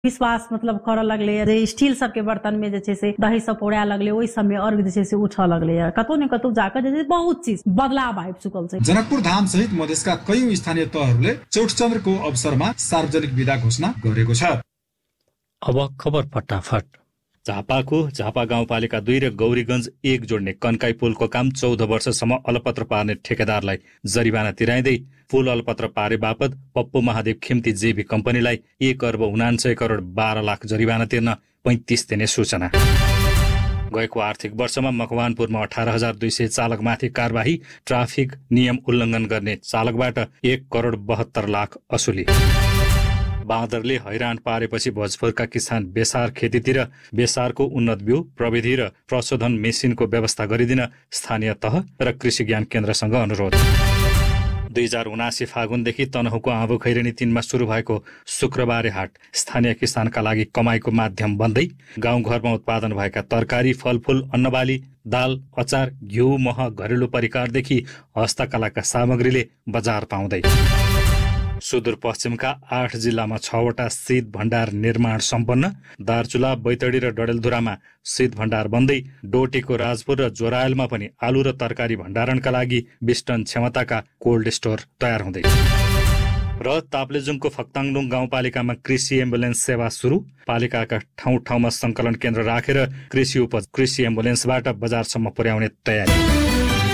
विश्वास मतलब करऽ लगले जे स्टील सबके बर्तन में जे छै से दही सब पौड़ा लगले, ओहि सब में अर्घ जे छै से उठऽ लगले। कतौ ने कतौ जाकर जे बहुत चीज बदलाव आबि चुकल छै। जनकपुर धाम सहित मधेसका कयौं स्थानीय तहहरूले चौठचन्द्रको अवसरमा सार्वजनिक बिदा घोषणा गरेको छ। अब खबर फटाफट। झापाको झापा गाउँपालिका 2 र गौरीगञ्ज 1 जोड्ने कन्काई पुलको काम 14 वर्षसम्म अलपत्र पार्ने ठेकेदारलाई जरिवाना तिराइँदै पुल अलपत्र पारे बापत पप्पू महादेव खिम्ती जेबी कम्पनीलाई 1,49 करोड 12 लाख जरिवाना तिर्न 35 दिने सूचना। गएको आर्थिक वर्षमा मकवानपुरमा 18,200 चालकमाथि कारबाही, ट्राफिक नियम उल्लङ्घन गर्ने चालकबाट 1 करोड 72 लाख असुली। बाँदरले हैरान पारेपछि भोजपुरका किसान बेसार खेतीतिर बेसारको उन्नत बिउ, प्रविधि र प्रशोधन मेसिनको व्यवस्था गरिदिन स्थानीय तह र कृषि ज्ञान केन्द्रसँग अनुरोध। 2079 फागुनदेखि तनहुँको आँबो खैरेनी 3मा सुरु भएको शुक्रबारे हाट स्थानीय किसानका लागि कमाईको माध्यम बन्दै गाउँघरमा उत्पादन भएका तरकारी, फलफूल, अन्नबाली, दाल, अचार, घिउ, मह, घरेलु परिकारदेखि हस्तकलाका सामग्रीले बजार पाउँदै। सुदूरपश्चिमका 8 जिल्लामा 6वटा शीत भण्डार निर्माण सम्पन्न। दार्चुला, बैतडी र डडेलधुरामा शीत भण्डार बन्दै डोटीको राजपुर र जोरायलमा पनि आलु र तरकारी भण्डारणका लागि 20 टन क्षमताका कोल्ड स्टोर तयार हुँदै। र ताप्लेजुङको फक्ताङलुङ गाउँपालिकामा कृषि एम्बुलेन्स सेवा सुरु। पालिकाका ठाउँ ठाउँमा संकलन केन्द्र राखेर कृषि उपज कृषि एम्बुलेन्सबाट बजारसम्म पुर्याउने तयारी।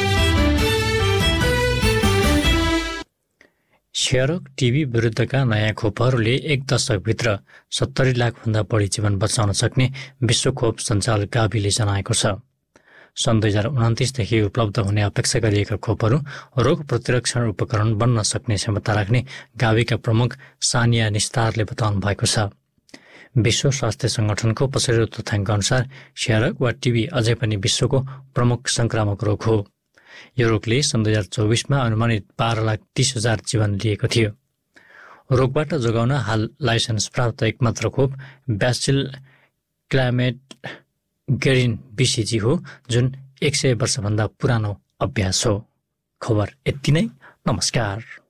क्षयरोग टिबी विरुद्धका नयाँ खोपहरूले 1 दशकभित्र 70 लाखभन्दा बढी जीवन बचाउन सक्ने विश्व खोप सञ्चालक गाभीले जनाएको छ। सन् 2029देखि उपलब्ध हुने अपेक्षा गरिएका खोपहरू रोग प्रतिरक्षण उपकरण बन्न सक्ने क्षमता राख्ने गाभीका प्रमुख सानिया निस्तारले बताउनु भएको छ। विश्व स्वास्थ्य संगठनको पछिल्लो तथ्याङ्क अनुसार क्षयरोग वा टिबी अझै पनि विश्वको प्रमुख संक्रामक रोग हो। यो रोगले सन् 2024मा अनुमानित 12,30,000 जीवन लिएको थियो। रोगबाट जोगाउन हाल लाइसेन्स प्राप्त एकमात्र खोप ब्यासिल क्लाइमेट गेरिन BCG हो, जुन 100 वर्षभन्दा पुरानो अभ्यास हो। खबर यति नै। नमस्कार।